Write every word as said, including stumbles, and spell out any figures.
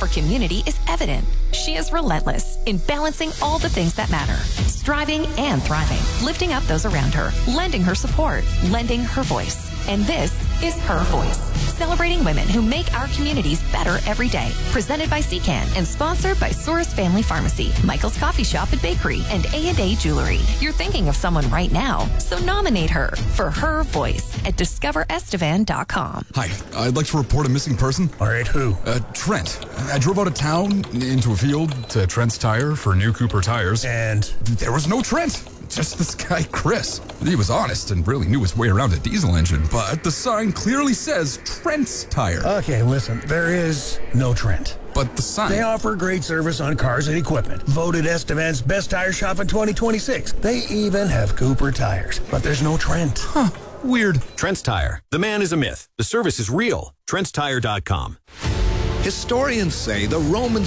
for community is evident. She is relentless in balancing all the things that matter, striving and thriving, lifting up those around her, lending her support, lending her voice. And this is Her Voice, celebrating women who make our communities better every day. Presented by C CAN and sponsored by Soros Family Pharmacy, Michael's Coffee Shop and Bakery, and A and A Jewelry. You're thinking of someone right now, so nominate her for Her Voice at discover estevan dot com. Hi, I'd like to report a missing person. All right, who? Uh, Trent. I drove out of town into a field to Trent's Tire for new Cooper tires. And? There was no Trent. Just this guy, Chris. He was honest and really knew his way around a diesel engine, but the sign clearly says Trent's Tire. Okay, listen, there is no Trent. But the sign... They offer great service on cars and equipment. Voted Estevan's best tire shop in twenty twenty-six. They even have Cooper tires, but there's no Trent. Huh, weird. Trent's Tire. The man is a myth. The service is real. Trents Tire dot com. Historians say the Romans